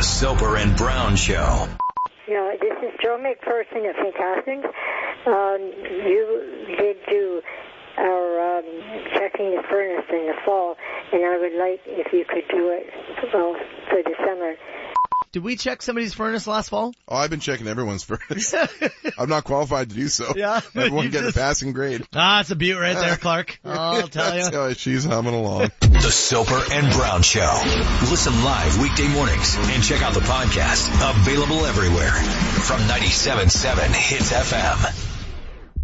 The Soper and Brown Show. Yeah, this is Joe McPherson of St. Catharines. You did do our checking the furnace in the fall, and I would like if you could do it for the summer. Did we check somebody's furnace last fall? Oh, I've been checking everyone's furnace. I'm not qualified to do so. Yeah. Everyone get a passing grade. It's a beaut right there, Clark. I'll tell you. Oh, she's humming along. The Soper and Brown Show. Listen live weekday mornings and check out the podcast. Available everywhere from 97.7 Hits FM.